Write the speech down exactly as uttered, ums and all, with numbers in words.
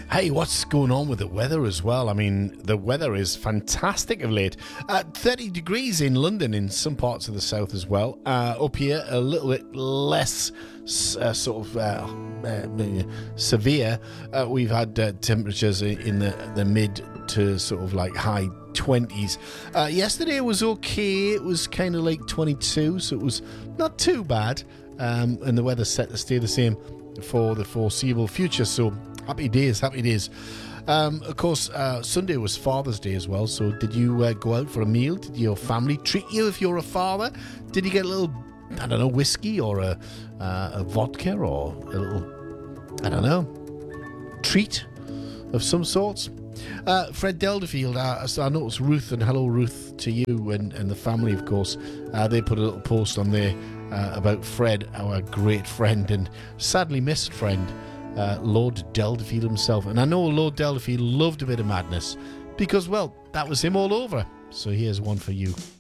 Hey, what's going on with the weather as well? I mean, the weather is fantastic of late. Uh, thirty degrees in London, in some parts of the south as well. Uh, up here, a little bit less uh, sort of uh, uh, severe. Uh, we've had uh, temperatures in the, the mid to sort of like high twenties. Uh, yesterday was okay. It was kind of like twenty-two, so it was not too bad. Um, and the weather's set to stay the same for the foreseeable future. So happy days, happy days. Um, of course, uh, Sunday was Father's Day as well. So did you uh, go out for a meal? Did your family treat you if you're a father? Did you get a little, I don't know, whiskey or a, uh, a vodka or a little, I don't know, treat of some sorts? Uh, Fred Delderfield, uh, so I noticed Ruth, and hello Ruth to you and, and the family, of course. Uh, they put a little post on there uh, about Fred, our great friend and sadly missed friend, uh, Lord Delderfield himself. And I know Lord Delderfield loved a bit of madness because, well, that was him all over. So here's one for you.